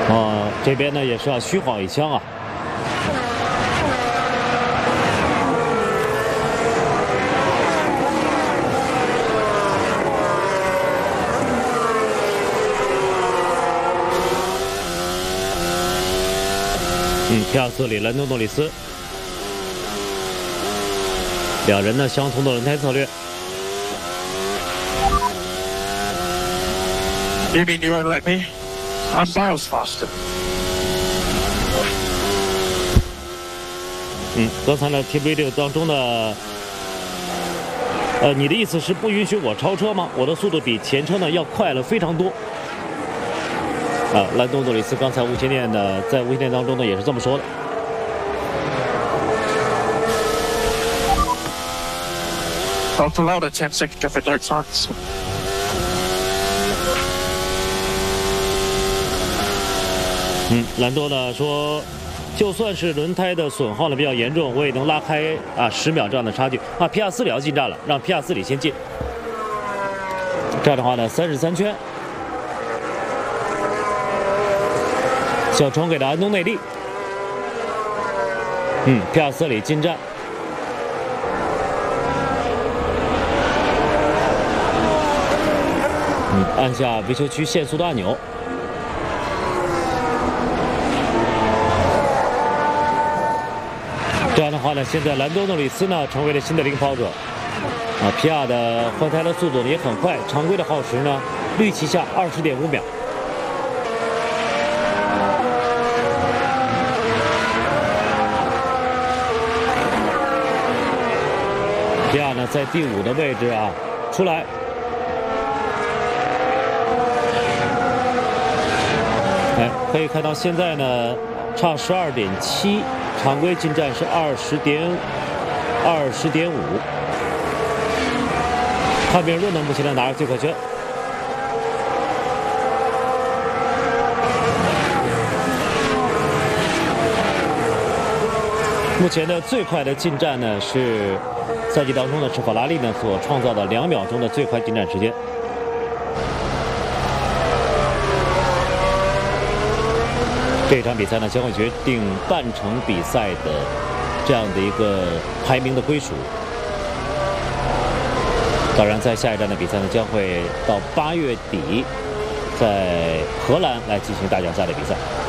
这边呢也是要虚晃一枪啊。皮亚斯里、兰多诺里斯两人呢相同的轮胎策略。 You mean you won't let me? I'm miles faster. 刚才呢 Team Radio 当中呢，你的意思是不允许我超车吗？我的速度比前车呢要快了非常多。兰多诺里斯刚才无线电呢，在无线电当中呢也是这么说的。 I'll allow the 10-second if it don't chance. 兰多呢说，就算是轮胎的损耗呢比较严重，我也能拉开10秒这样的差距。皮亚斯里要进站了，让皮亚斯里先进。这样的话呢，33圈，小冲给了安东内利。皮亚斯里进站。按下维修区限速的按钮。 这样的话呢，现在兰多诺里斯呢成为了新的领跑者。皮亚的换胎的速度呢也很快，常规的耗时呢绿旗下20.5秒。皮亚呢在第5的位置出来。可以看到现在呢差12.7。 常规进站是20.5，汉密尔顿呢目前呢拿着最快圈。目前的最快的进站呢是赛季当中呢是法拉利呢所创造的2秒钟的最快进站时间。 这场比赛呢，将会决定半程比赛的这样的一个排名的归属。当然，在下一站的比赛呢，将会到8月底，在荷兰来进行大奖赛的比赛。